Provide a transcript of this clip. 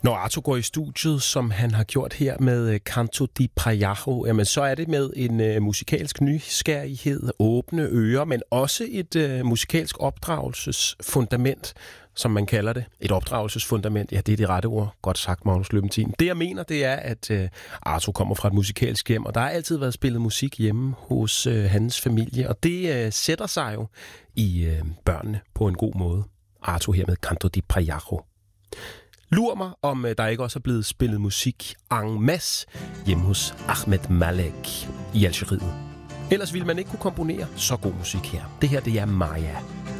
Når Arto går i studiet, som han har gjort her med Canto di Pagliaccio, jamen så er det med en musikalsk nysgerrighed, åbne ører, men også et musikalsk opdragelsesfundament, som man kalder det. Et opdragelsesfundament, ja, det er det rette ord. Godt sagt, Magnus Løventin. Det jeg mener, det er, at Arto kommer fra et musikalsk hjem, og der har altid været spillet musik hjemme hos hans familie, og det sætter sig jo i børnene på en god måde. Arto her med Canto di Pagliaccio. Lur mig, om der ikke også er blevet spillet musik en masse hjemme hos Ahmed Malek i Algeriet. Ellers ville man ikke kunne komponere så god musik her. Det her, det er Maya.